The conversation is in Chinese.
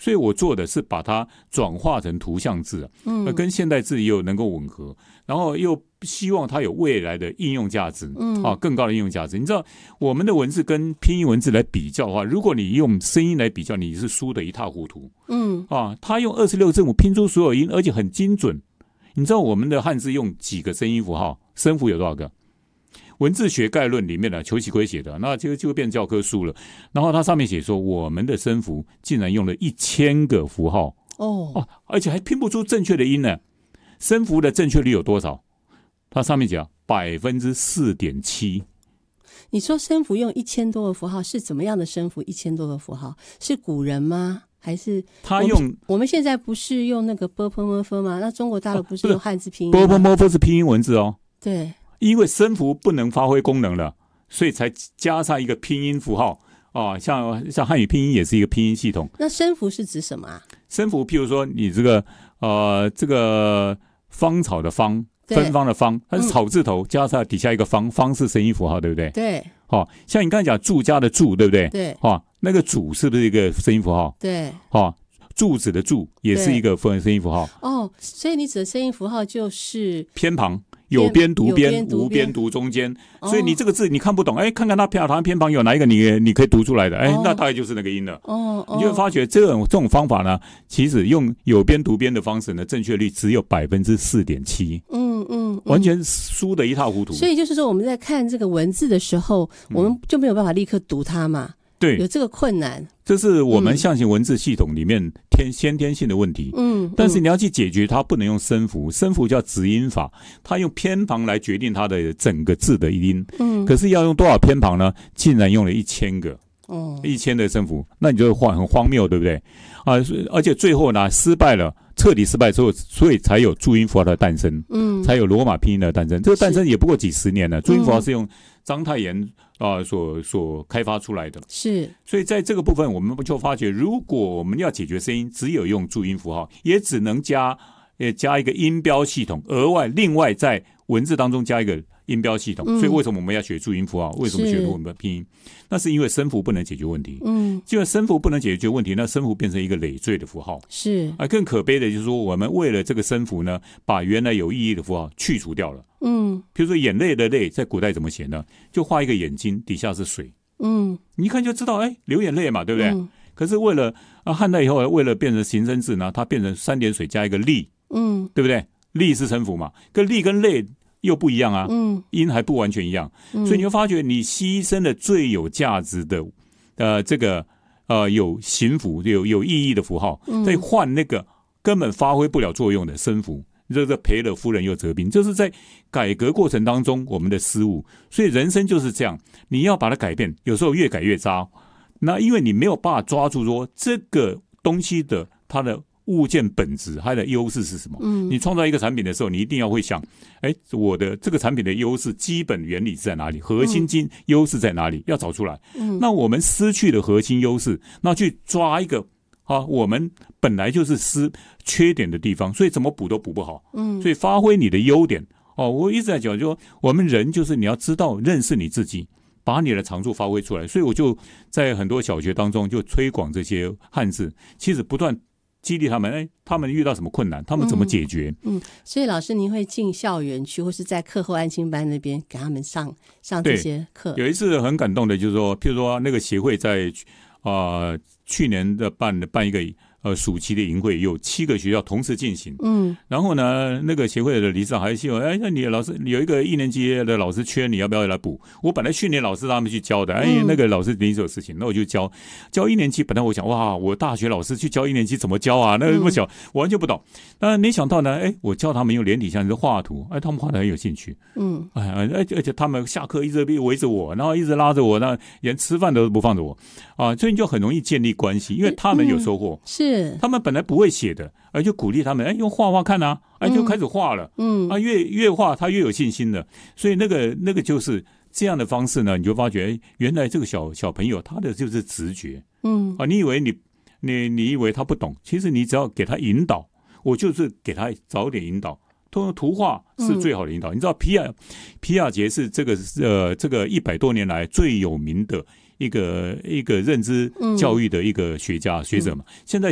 所以我做的是把它转化成图像字，跟现代字又能够吻合，然后又希望它有未来的应用价值，更高的应用价值。你知道我们的文字跟拼音文字来比较的话，如果你用声音来比较，你是输得一塌糊涂。它用26个字母拼出所有音，而且很精准。你知道我们的汉字用几个声音符号？声符有多少个？文字学概论里面的邱其圭写的，那就会变教科书了。然后它上面写说，我们的声符竟然用了1000个符号而且还拼不出正确的音呢。声符的正确率有多少？它上面讲 4.7%。 你说声符用1000多个符号是怎么样的声符？1000多个符号是古人吗？还是他用我们现在不是用那个 /p/m/f 吗？那中国大陆不是用汉字拼音吗 ？p/m/f 是拼音文字哦。 对， 因为声符不能发挥功能了，所以才加上一个拼音符号像汉语拼音也是一个拼音系统。 那声符是指什么啊？ 声符譬如说你这个芳草的芳，芬芳的芳，它是草字頭加上底下一个芳，芳是声音符号，对不对？ 对。 像你刚才讲住家的住，对不对？ 对。 那个主是不是一个声音符号？ 对。 柱子的柱也是一个声音符号。 所以你指的声音符号就是偏旁，有边读边，无边读中间。所以你这个字你看不懂，看看它偏旁有哪一个你可以读出来的，那大概就是那个音了。你就会发觉这种方法呢，其实用有边读边的方式呢，正确率只有 4.7%。完全输得一塌糊涂。 所以就是说我们在看这个文字的时候，我们就没有办法立刻读它嘛。 对， 有这个困难， 这是我们象形文字系统里面先天性的问题。但是你要去解决它，不能用声符，声符叫直音法，它用偏旁来决定它的整个字的音。可是要用多少偏旁呢？竟然用了1000个，1000的声符，那你就很荒谬，对不对？而且最后呢，彻底失败之后，所以才有注音符号的诞生，才有罗马拼音的诞生。这个诞生也不过几十年了，注音符号是用章太炎所开发出来的。 是， 所以在这个部分，我们就发觉，如果我们要解决声音，只有用注音符号，也只能加一个音标系统，另外在文字当中加一个音标系统。所以为什么我们要学注音符号？为什么学我们的拼音？那是因为声符不能解决问题。既然声符不能解决问题，那声符变成一个累赘的符号。 是更可悲的就是说，我们为了这个声符呢，把原来有意义的符号去除掉了。比如说眼泪的泪，在古代怎么写呢？就画一个眼睛，底下是水。你一看就知道，流眼泪嘛，对不对？可是为了汉代以后，为了变成形声字呢，它变成3点水加一个力，对不对？力是声符嘛，可力跟泪又不一样啊，音还不完全一样，所以你会发觉你牺牲了最有价值的这个有形符有意义的符号，再换那个根本发挥不了作用的声符，这个赔了夫人又折兵，这是在改革过程当中我们的失误。所以人生就是这样，你要把它改变，有时候越改越渣。那因为你没有办法抓住说这个东西的它的物件本质，它的优势是什么？你创造一个产品的时候，你一定要会想，我的这个产品的优势基本原理是在哪里？核心优势在哪里？要找出来。那我们失去了核心优势，那去抓一个我们本来就是缺点的地方，所以怎么补都补不好。所以发挥你的优点。我一直在讲，就我们人就是你要知道认识你自己，把你的长处发挥出来。所以我就在很多小学当中就推广这些汉字，其实不断激励他们，他们遇到什么困难，他们怎么解决。 所以老师您会进校园去，或是在课后安亲班那边给他们上这些课。 有一次很感动的就是说，譬如说那个协会在去年的办一个暑期的营会，有7个学校同时进行。然后呢，那个协会的理事长还希望，那你的老师有一个1年级的老师缺，你要不要来补？我本来训练老师让他们去教的，那个老师临时有事情，那我就教1年级。本来我想，哇，我大学老师去教1年级怎么教啊？那么小，我完全不懂。但没想到呢，我教他们用连体像画图，他们画得很有兴趣。而且他们下课一直围着我，然后一直拉着我，那连吃饭都不放着我所以你就很容易建立关系，因为他们有收获。 是他们本来不会写的，就鼓励他们，用画看啊，就开始画了。越画他越有信心的。所以那个就是这样的方式呢，你就发觉，原来这个小朋友他的就是直觉。你以为你以为他不懂，其实你只要给他引导，我就是给他早点引导。图画是最好的引导。你知道皮亚杰是这个100多年来最有名的一个认知教育的一个学者嘛。现在